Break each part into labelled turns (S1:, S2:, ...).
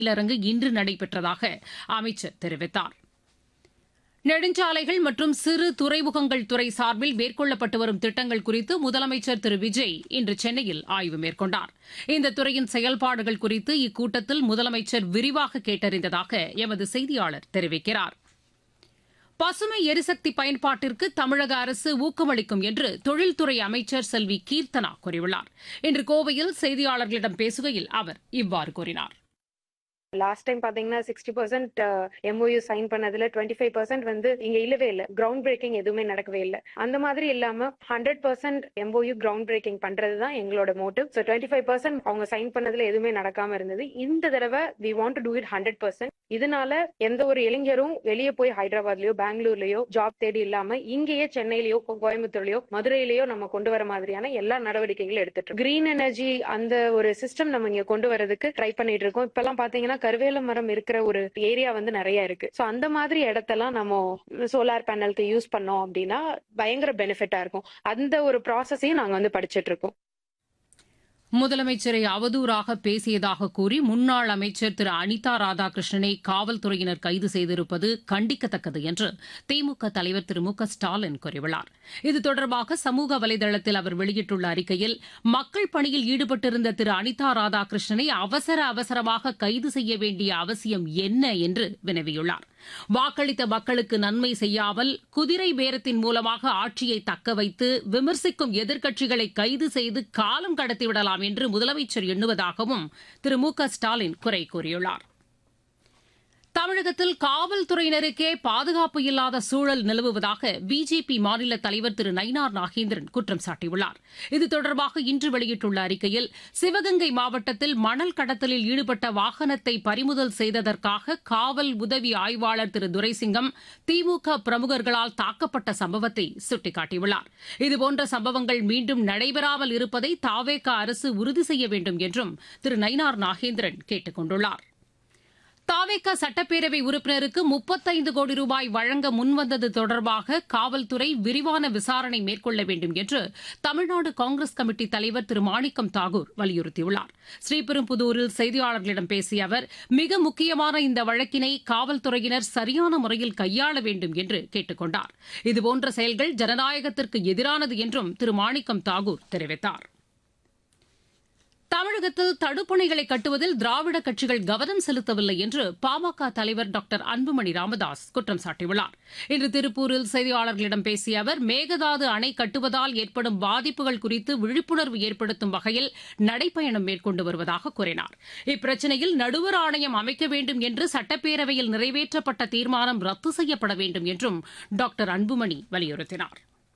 S1: பயிலரங்கு இன்று நடைபெற்றதாக அமைச்சர் தெரிவித்தார். நெடுஞ்சாலைகள் மற்றும் சிறு துறைமுகங்கள் துறை சார்பில் மேற்கொள்ளப்பட்டு வரும் திட்டங்கள் குறித்து முதலமைச்சர் திரு விஜய் இன்று சென்னையில் ஆய்வு மேற்கொண்டார். இந்த துறையின் செயல்பாடுகள் குறித்து இக்கூட்டத்தில் முதலமைச்சர் விரிவாக கேட்டறிந்ததாக எமது செய்தியாளர் தெரிவிக்கிறார். பசுமை எரிசக்தி பயன்பாட்டிற்கு தமிழக அரசு ஊக்கமளிக்கும் என்று தொழில்துறை அமைச்சர் செல்வி கீர்த்தனா கூறியுள்ளார். இன்று கோவையில் செய்தியாளர்களிடம் பேசுகையில் அவர் இவ்வாறு கூறினார்.
S2: லாஸ்ட் டைம் பாத்தீங்கன்னா 60% MOU சைன் பண்ணதுல 25% வந்து இங்க இல்லவே இல்ல. கிரவுண்ட் பிரேக்கிங் எதுவுமே நடக்கவே இல்ல. அந்த மாதிரி இல்லாம 100% MOU கிரவுண்ட் பிரேக்கிங் பண்றதுதான் எங்களோட மோட்டிவ். 25% அவங்க சைன் பண்ணதுல எதுவுமே நடக்காம இருந்தது. இந்த தடவை we want to do it 100%. இதனால எந்த ஒரு இளைஞரும் வெளியே போய் ஹைதராபாத்லயோ பெங்களூர்லயோ ஜாப் தேடி இல்லாம இங்கேயே சென்னையிலயோ கோயம்புத்தூர்லயோ மதுரையிலயோ நம்ம கொண்டு வர மாதிரியான எல்லா நடவடிக்கைகளும் எடுத்துட்டு கிரீன் எனர்ஜி அந்த ஒரு சிஸ்டம் நம்ம இங்க கொண்டு வரதுக்கு ட்ரை பண்ணிட்டு இருக்கோம். இப்பெல்லாம் பாத்தீங்கன்னா கருவேல மரம் இருக்கிற ஒரு ஏரியா வந்து நிறைய இருக்கு. சோ அந்த மாதிரி இடத்தெல்லாம் நம்ம சோலார் பேனலுக்கு யூஸ் பண்ணோம் அப்படின்னா பயங்கர பெனிஃபிட்டா இருக்கும். அந்த ஒரு ப்ராசஸையும் நாங்க வந்து படிச்சிட்டு இருக்கோம்.
S1: முதலமைச்சரை அவதூறாக பேசியதாக கூறி முன்னாள் அமைச்சர் திரு அனிதா ராதாகிருஷ்ணனை காவல்துறையினர் கைது செய்திருப்பது கண்டிக்கத்தக்கது என்று திமுக தலைவர் திரு மு க ஸ்டாலின் கூறியுள்ளார். இது தொடர்பாக சமூக வலைதளத்தில் அவர் வெளியிட்டுள்ள அறிக்கையில் மக்கள் பணியில் ஈடுபட்டிருந்த திரு அனிதா ராதாகிருஷ்ணனை அவசரமாக கைது செய்ய வேண்டிய அவசியம் என்ன என்று வினவியுள்ளார். வாக்களித்த மக்களுக்கு நன்மை செய்யாமல் குதிரை பேரத்தின் மூலமாக ஆட்சியை தக்கவைத்து விமர்சிக்கும் எதிர்க்கட்சிகளை கைது செய்து காலம் கடத்திவிடலாம் என்று முதலமைச்சர் எண்ணுவதாகவும் திரு மு க ஸ்டாலின் குறை கூறியுள்ளார். தமிழகத்தில் காவல்துறையினருக்கே பாதுகாப்பு இல்லாத சூழல் நிலவுவதாக பிஜேபி மாநில தலைவர் திரு நயினார் நாகேந்திரன் குற்றம் சாட்டியுள்ளார். இது தொடர்பாக இன்று வெளியிட்டுள்ள அறிக்கையில் சிவகங்கை மாவட்டத்தில் மணல் கடத்தலில் ஈடுபட்ட வாகனத்தை பறிமுதல் செய்ததற்காக காவல் உதவி ஆய்வாளர் திரு துரைசிங்கம் திமுக பிரமுகர்களால் தாக்கப்பட்ட சம்பவத்தை சுட்டிக்காட்டியுள்ளார். இதுபோன்ற சம்பவங்கள் மீண்டும் நடைபெறாமல் இருப்பதை தாவேக அரசு உறுதி செய்ய வேண்டும் என்றும் திரு நயினார் நாகேந்திரன் கேட்டுக் கொண்டுள்ளார். தாவேக சட்டப்பேரவை உறுப்பினருக்கு 35 கோடி ரூபாய் வழங்க முன்வந்தது தொடர்பாக காவல்துறை விரிவான விசாரணை மேற்கொள்ள வேண்டும் என்று தமிழ்நாடு காங்கிரஸ் கமிட்டி தலைவர் திரு மாணிக்கம் தாகூர் வலியுறுத்தியுள்ளார். ஸ்ரீபெரும்புதூரில் செய்தியாளர்களிடம் பேசிய அவர் மிக முக்கியமான இந்த வழக்கினை காவல்துறையினர் சரியான முறையில் கையாள வேண்டும் என்று கேட்டுக் கொண்டார். இதுபோன்ற செயல்கள் ஜனநாயகத்திற்கு எதிரானது என்றும் திரு மாணிக்கம் தாகூர் தெரிவித்தார். தமிழகத்தில் தடுப்பணைகளை கட்டுவதில் திராவிட கட்சிகள் கவனம் செலுத்தவில்லை என்று பாமக தலைவர் டாக்டர் அன்புமணி ராமதாஸ் குற்றம் சாட்டியுள்ளார். இன்று திருப்பூரில் செய்தியாளர்களிடம் பேசிய அவர் மேகதாது அணை கட்டுவதால் ஏற்படும் பாதிப்புகள் குறித்து விழிப்புணர்வு ஏற்படுத்தும் வகையில் நடைப்பயணம் மேற்கொண்டு வருவதாக கூறினார். இப்பிரச்சினையில் நடுவர் ஆணையம் அமைக்க வேண்டும் என்று சட்டப்பேரவையில் நிறைவேற்றப்பட்ட தீர்மானம் ரத்து செய்யப்பட வேண்டும் என்றும் டாக்டர் அன்புமணி வலியுறுத்தினார்.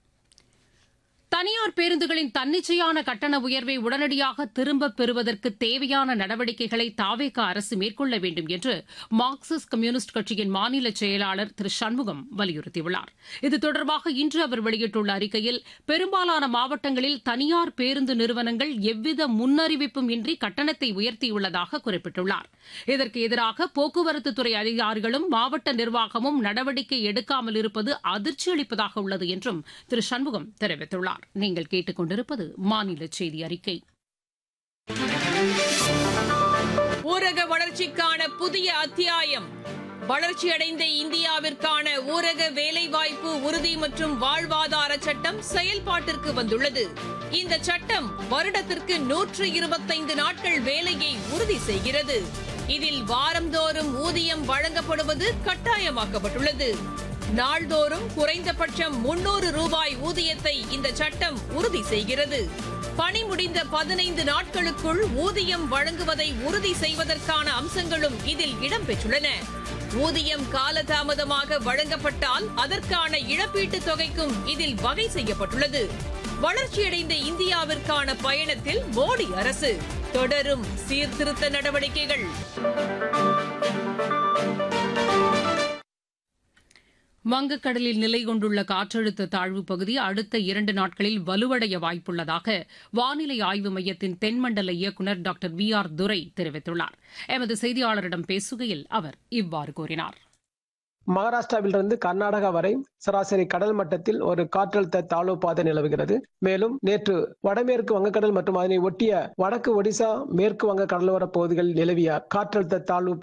S1: தனியார் பேருந்துகளின் தன்னிச்சையான கட்டண உயர்வை உடனடியாக திரும்பப் பெறுவதற்கு தேவையான நடவடிக்கைகளை தாவேக அரசு மேற்கொள்ள வேண்டும் என்று மார்க்சிஸ்ட் கம்யூனிஸ்ட் கட்சியின் மாநில செயலாளர் திரு சண்முகம் வலியுறுத்தியுள்ளார். இது தொடர்பாக இன்று அவர் வெளியிட்டுள்ள அறிக்கையில் பெரும்பாலான மாவட்டங்களில் தனியார் பேருந்து நிறுவனங்கள் எவ்வித முன்னறிவிப்பும் இன்றி கட்டணத்தை உயர்த்தியுள்ளதாக குறிப்பிட்டுள்ளார். இதற்கு எதிராக போக்குவரத்துத்துறை அதிகாரிகளும் மாவட்ட நிர்வாகமும் நடவடிக்கை எடுக்காமல் இருப்பது அதிர்ச்சி அளிப்பதாக உள்ளது என்றும் திரு சண்முகம் தெரிவித்துள்ளார். நீங்கள் கேட்டுக் கொண்டிருப்பது மாநில செய்தி அறிக்கை.
S3: ஊரக வளர்ச்சிக்கான புதிய அத்தியாயம். வளர்ச்சியடைந்த இந்தியாவிற்கான ஊரக வேலைவாய்ப்பு உறுதி மற்றும் வாழ்வாதார சட்டம் செயல்பாட்டிற்கு வந்துள்ளது. இந்த சட்டம் வருடத்திற்கு 125 நாட்கள் வேலையை உறுதி செய்கிறது. இதில் வாரந்தோறும் ஊதியம் வழங்கப்படுவது கட்டாயமாக்கப்பட்டுள்ளது. நாள்தோறும் குறைந்தபட்சம் 300 ரூபாய் ஊதியத்தை இந்த சட்டம் உறுதி செய்கிறது. பணி முடிந்த 15 நாட்களுக்குள் ஊதியம் வழங்குவதை உறுதி செய்வதற்கான அம்சங்களும் இதில் இடம்பெற்றுள்ளன. ஊதியம் காலதாமதமாக வழங்கப்பட்டால் அதற்கான இழப்பீட்டுத் தொகைக்கும் இதில் வகை செய்யப்பட்டுள்ளது. வளர்ச்சியடைந்த இந்தியாவிற்கான பயணத்தில் மோடி அரசு தொடரும் சீர்திருத்த நடவடிக்கைகள்.
S1: வங்கக்கடலில் நிலை கொண்டுள்ள காற்றழுத்த தாழ்வுப் பகுதி அடுத்த 2 நாட்களில் வலுவடைய வாய்ப்புள்ளதாக வானிலை ஆய்வு மையத்தின் தென்மண்டல இயக்குநர் டாக்டர் வி ஆர் துரை தெரிவித்துள்ளார். எமது செய்தியாளரிடம் பேசுகையில் அவர் இவ்வாறு கூறினார்.
S4: மகாராஷ்டிராவிலிருந்து கர்நாடகா வரை சராசரி கடல் மட்டத்தில் ஒரு காற்றழுத்த தாழ்வு பாதை நிலவுகிறது. மேலும் நேற்று வடமேற்கு வங்கக்கடல் மற்றும் அதனை ஒட்டிய வடக்கு ஒடிசா, மேற்கு வங்க கடலோர பகுதிகளில் நிலவிய காற்றழுத்த தாழ்வு